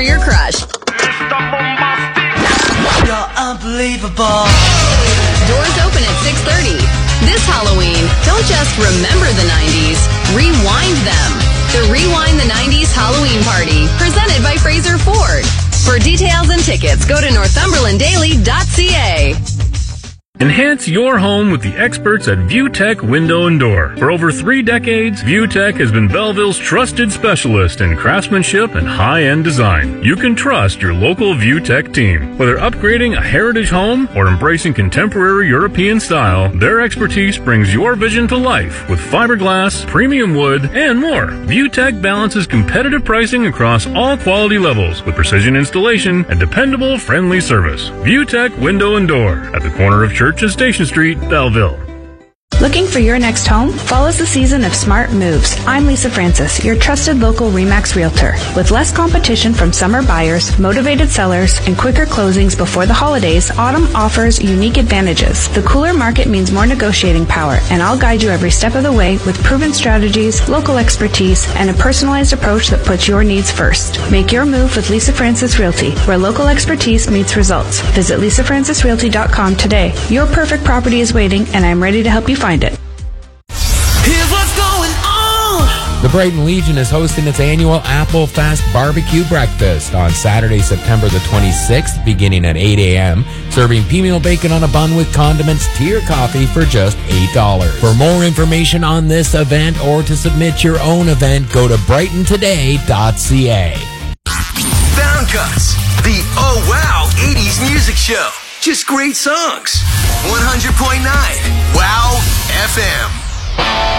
Your crush. You're unbelievable. Doors open at 6:30. This Halloween, don't just remember the 90s, rewind them. The Rewind the 90s Halloween Party, presented by Fraser Ford. For details and tickets, go to northumberlanddaily.ca. Enhance your home with the experts at ViewTech Window and Door. For over 3 decades, ViewTech has been Belleville's trusted specialist in craftsmanship and high-end design. You can trust your local ViewTech team. Whether upgrading a heritage home or embracing contemporary European style, their expertise brings your vision to life with fiberglass, premium wood, and more. ViewTech balances competitive pricing across all quality levels with precision installation and dependable, friendly service. ViewTech Window and Door at the corner of Church and Station Street, Belleville. Looking for your next home? Fall is the season of smart moves. I'm Lisa Francis, your trusted local RE/MAX realtor. With less competition from summer buyers, motivated sellers, and quicker closings before the holidays, autumn offers unique advantages. The cooler market means more negotiating power, and I'll guide you every step of the way with proven strategies, local expertise, and a personalized approach that puts your needs first. Make your move with Lisa Francis Realty, where local expertise meets results. Visit lisafrancisrealty.com today. Your perfect property is waiting, and I'm ready to help you find it. Here's what's going on. The Brighton Legion is hosting its annual Apple Fest Barbecue Breakfast on Saturday, September the 26th, beginning at 8 a.m., serving pea meal bacon on a bun with condiments, tea or coffee for just $8. For more information on this event or to submit your own event, go to brightontoday.ca. Sound Cuts, the Oh Wow 80s music show. Just great songs. 100.9 Wow FM.